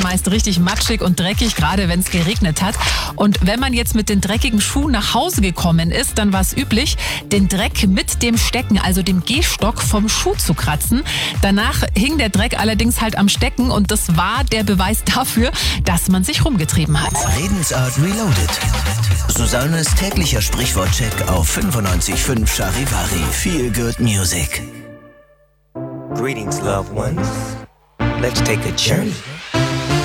meist richtig matschig und dreckig, gerade wenn es geregnet hat. Und wenn man jetzt mit den dreckigen Schuhen nach Hause gekommen ist, dann war es üblich, den Dreck mit dem Stecken, also dem Gehstock, vom Schuh zu kratzen. Danach hing der Dreck allerdings halt am Stecken und das war der Beweis dafür, dass man sich rumgetrieben hat. Redensart Reloaded. Susannes täglicher Sprichwortcheck auf 95.5 Charivari. Feel good music. Greetings, loved ones. Let's take a journey